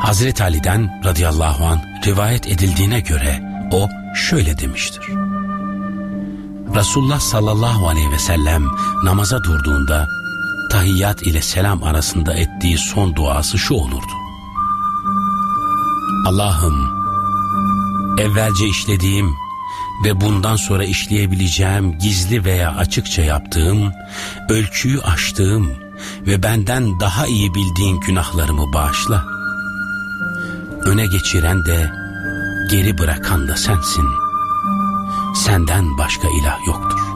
Hazreti Ali'den radıyallahu anh rivayet edildiğine göre o şöyle demiştir. Resulullah sallallahu aleyhi ve sellem namaza durduğunda tahiyyat ile selam arasında ettiği son duası şu olurdu. Allah'ım, evvelce işlediğim ve bundan sonra işleyebileceğim gizli veya açıkça yaptığım, ölçüyü aştığım ve benden daha iyi bildiğin günahlarımı bağışla. Öne geçiren de geri bırakan da sensin. Senden başka ilah yoktur.